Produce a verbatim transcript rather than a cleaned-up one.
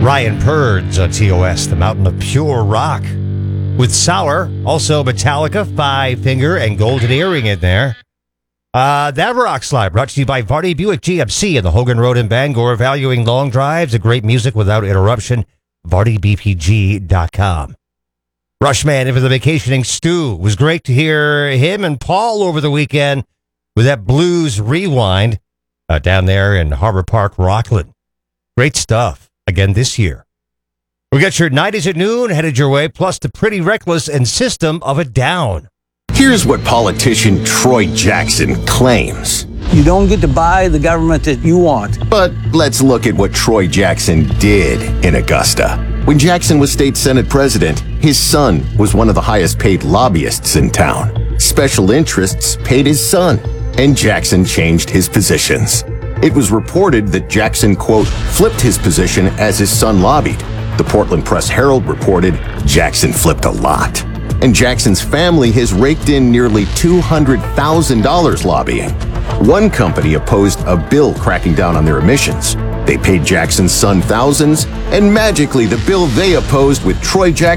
Ryan Purds on T O S, the mountain of pure rock. With Sour, also Metallica, Five Finger, and Golden Earring in there. Uh, that rock slide brought to you by Vardy Buick G M C and the Hogan Road in Bangor, valuing long drives and great music without interruption. Vardy B P G dot com. Rushman in for the vacationing Stu. It was great to hear him and Paul over the weekend with that blues rewind uh, down there in Harbor Park, Rockland. Great stuff again this year. We got your nineties at noon headed your way, plus the Pretty Reckless and System of a Down. Here's what politician Troy Jackson claims. You don't get to buy the government that you want. But let's look at what Troy Jackson did in Augusta. When Jackson was state senate president, his son was one of the highest paid lobbyists in town. Special interests paid his son, and Jackson changed his positions. It was reported that Jackson, quote, flipped his position as his son lobbied. The Portland Press-Herald reported Jackson flipped a lot. And Jackson's family has raked in nearly two hundred thousand dollars lobbying. One company opposed a bill cracking down on their emissions. They paid Jackson's son thousands, and magically the bill they opposed with Troy Jackson